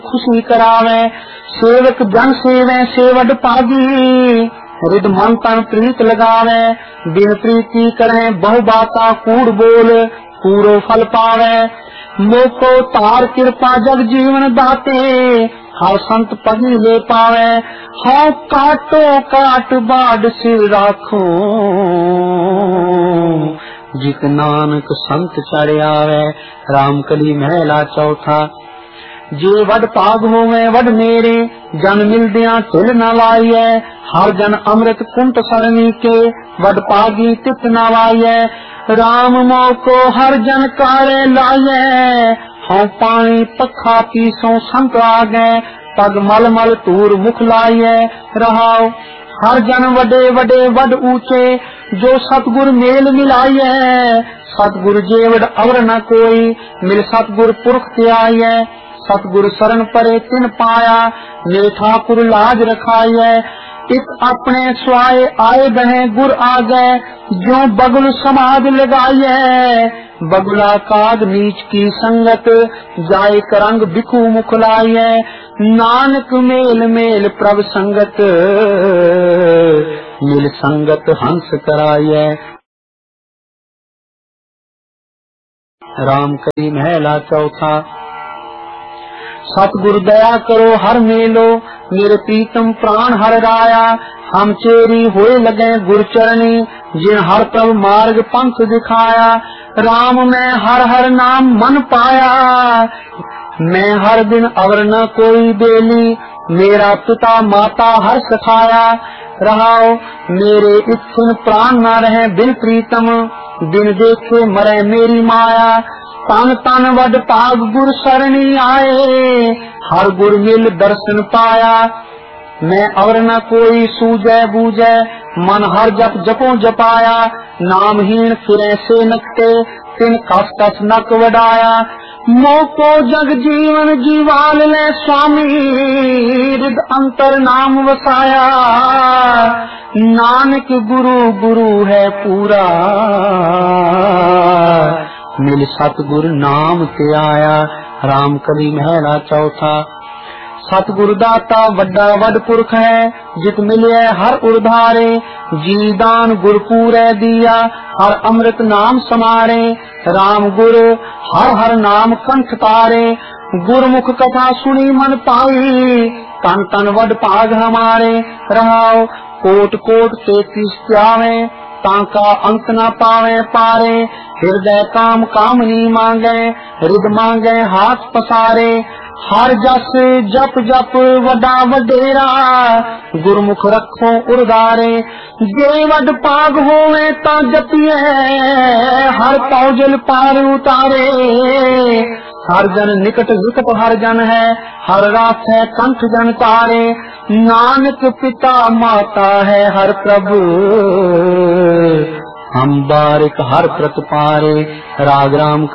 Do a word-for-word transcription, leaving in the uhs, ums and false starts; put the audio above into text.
खुशी करावे। सेवक जन सेवे सेवड पागी, रिद मन तन प्रीत लगावे। बिन प्रीति करे बहु बाता कूड़ बोल, पूरो फल पावे। मोको तार कृपा जग जीवन दाते, हर संत पगी ले पावे। हाँ काटो काट बाड सिर राखो, जित नानक संत चढ़ आवे। राम कली महला चौथा। जे वड पाग होवे वड मेरे, जन मिलदिया तिल न लाइए। हर जन अमृत कुंट सरणी के, वड पागी तित न लाइए। राम मोको हर जन कारे लाइए, हाँ पानी पखा पीसों संत आगे। पग मल मल तूर मुख लाइए रहाओ। हर जन वडे वडे वड ऊंचे, जो सतगुर मेल मिलाइए। सतगुर जेवड अवर न कोई, मिल सतगुर पुरख त्याइए। सतगुर शरण परे तिन पाया, मेरे ठाकुर लाज रखाइए। इत अपने स्वाय आए बहे गुर आगे, जो बगुल समाज लगाइए। बगुला काग नीच की संगत, जाय करंग बिखु मुख लाइए। नानक मेल मेल प्रभ संगत, मिल संगत हंस कराइए। राम कली महला चौथा। सतगुरु दया करो हर मेलो, मेरे प्रीतम प्राण हर राया। हम चेरी होए लगे गुर चरणी, जिन हर प्रभु मार्ग पंथ दिखाया। राम मैं हर हर नाम मन पाया, मैं हर दिन अवर न कोई बेली। मेरा पिता माता हर सखाया, रहाओ मेरे इच्छुन प्राण न रहे बिन प्रीतम। बिन देखे मरे मेरी माया, तन तन वड पाग गुर सरणी आए। हर गुर मिल दर्शन पाया, मैं और न कोई सूझे बूझे। मन हर जप जपो जपाया, नामहीन फिरे से नकटे। तिन कस कस नक वडाया, मोको जग जीवन जीवाल ले स्वामी। हृद अंतर नाम वसाया, नानक गुरु गुरु है पूरा। मिल सतगुर नाम ते आया। राम कली महला चौथा। सतगुरु दाता वड्डा वड पुरख है, जित मिले हर उधारे। जी दान गुर पूरे दिया, हर अमृत नाम समारे। राम गुरु हर हर नाम कंठ तारे, गुरमुख कथा सुनी मन पाई। तन तन वड पाग हमारे, रहाओ कोट कोट तेतीस त्यावे। ताका अंत न पावे पारे, हृदय काम कामनी मांगे। हृद मांगे हाथ पसारे, हर जस जप जप वडा वडेरा। गुरमुख रखो उर्धारे, जे वड पाग होवे ता जपिए। हर पौजल पार उतारे, हर जन निकट विकट हर जन है। हर रात है कंठ जन तारे, नानक पिता माता है हर प्रभु। हम बारिक हर प्रत पारे। राग राम